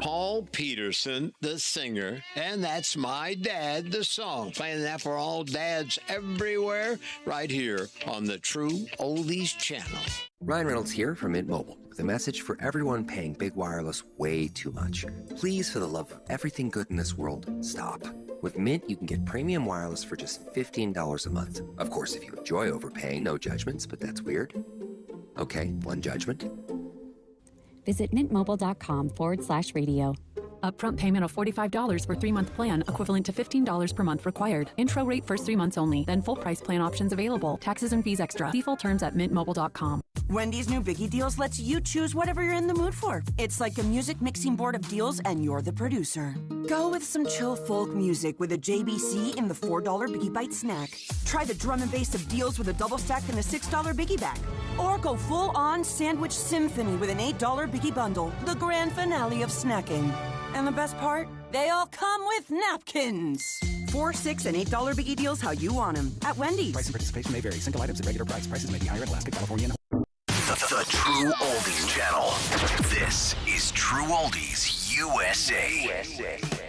Paul Peterson, the singer, and That's My Dad, the song. Playing that for all dads everywhere, right here on the True Oldies channel. Ryan Reynolds here from Mint Mobile with a message for everyone paying big wireless way too much. Please, for the love of everything good in this world, stop. With Mint, you can get premium wireless for just $15 a month. Of course, if you enjoy overpaying, no judgments, but that's weird. Okay, one judgment. Visit mintmobile.com/radio. Upfront payment of $45 for 3-month plan, equivalent to $15 per month required. Intro rate first 3 months only, then full price plan options available. Taxes and fees extra. See full terms at mintmobile.com. Wendy's new Biggie Deals lets you choose whatever you're in the mood for. It's like a music mixing board of deals, and you're the producer. Go with some chill folk music with a JBC in the $4 Biggie Bite snack. Try the drum and bass of deals with a double stack and a $6 Biggie bag. Or go full-on sandwich symphony with an $8 Biggie bundle, the grand finale of snacking. And the best part? They all come with napkins. $4, $6, and $8 Biggie Deals how you want them at Wendy's. Price and participation may vary. Single items at regular price. Prices may be higher in Alaska, California, and The True Oldies channel. This is True Oldies USA.